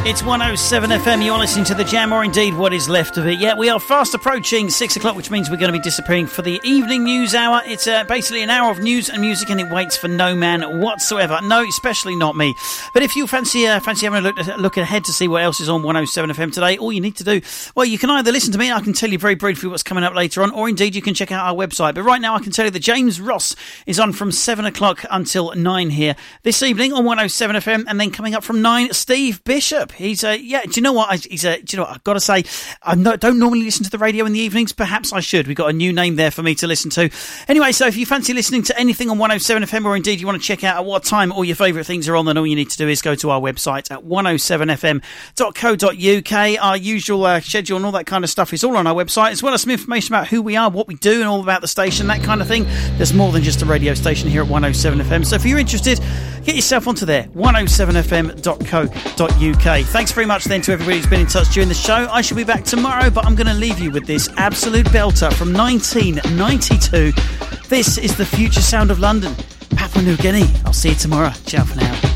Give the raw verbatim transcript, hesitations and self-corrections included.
It's one oh seven F M, you're listening to The Jam, or indeed what is left of it. Yeah, we are fast approaching six o'clock, which means we're going to be disappearing for the evening news hour. It's uh, basically an hour of news and music, and it waits for no man whatsoever. No, especially not me. But if you fancy uh, fancy having a look, look ahead to see what else is on one oh seven F M today, all you need to do, well, you can either listen to me, I can tell you very briefly what's coming up later on, or indeed you can check out our website. But right now I can tell you that James Ross is on from seven o'clock until nine here this evening on one oh seven F M, and then coming up from nine, Steve Bishop. He's, uh, yeah, do you know what? He's a, do you know what? I've got to say, I don't normally listen to the radio in the evenings. Perhaps I should. We've got a new name there for me to listen to. Anyway, so if you fancy listening to anything on one oh seven F M, or indeed you want to check out at what time all your favourite things are on, then all you need to do is go to our website at one oh seven f m dot co dot u k. Our usual uh, schedule and all that kind of stuff is all on our website, as well as some information about who we are, what we do, and all about the station, that kind of thing. There's more than just a radio station here at one oh seven F M. So if you're interested, get yourself onto there, one oh seven f m dot co dot u k. Thanks very much then to everybody who's been in touch during the show. I shall be back tomorrow, but I'm going to leave you with this absolute belter from nineteen ninety-two. This is the future sound of London, Papua New Guinea. I'll see you tomorrow. Ciao for now.